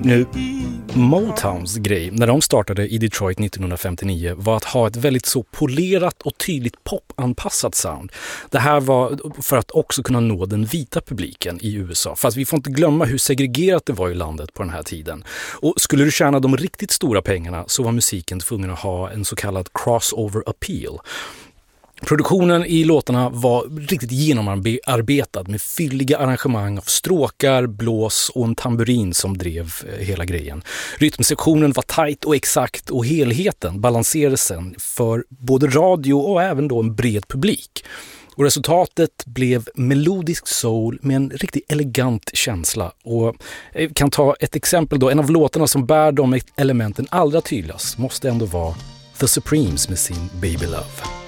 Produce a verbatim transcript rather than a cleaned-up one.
Nu, Motowns grej när de startade i Detroit nittonhundrafemtionio var att ha ett väldigt så polerat och tydligt popanpassat sound. Det här var för att också kunna nå den vita publiken i U S A. Fast vi får inte glömma hur segregerat det var i landet på den här tiden. Och skulle du tjäna de riktigt stora pengarna så var musiken tvungen att ha en så kallad crossover appeal. Produktionen i låtarna var riktigt genomarbetad med fylliga arrangemang av stråkar, blås och en tamburin som drev hela grejen. Rytmsektionen var tajt och exakt och helheten balanserades sen för både radio och även då en bred publik. Och resultatet blev melodisk soul med en riktigt elegant känsla. Och jag kan ta ett exempel då. En av låtarna som bär de elementen allra tydligast måste ändå vara The Supremes med sin Baby Love.